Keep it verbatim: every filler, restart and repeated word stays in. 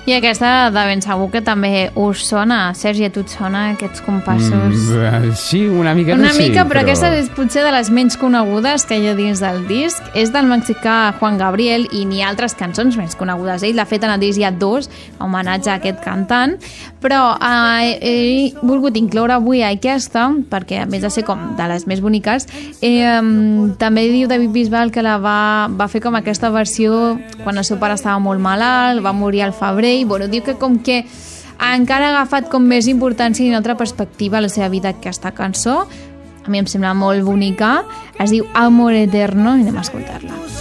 I aquesta de ben segur que també us sona. Sergi, a tu et sona aquests compassos? Mm, sí, una mica una sí, mica, però, però aquesta és potser de les menys conegudes que hi ha dins del disc. És del mexicà Juan Gabriel i n'hi ha altres cançons més conegudes. Ell, de fet, en el disc hi ha dos, homenatge a aquest cantant, però eh, he volgut incloure avui aquesta, perquè a més de ser com de les més boniques, eh, també diu David Bisbal que la va, va fer com aquesta versió quan el seu pare estava molt malalt, va morir al febrer, i bueno, diu que com que encara ha agafat com més importància i una altra perspectiva a la seva vida aquesta cançó. A mi em sembla molt bonica, es diu Amor Eterno i anem a escoltar-la.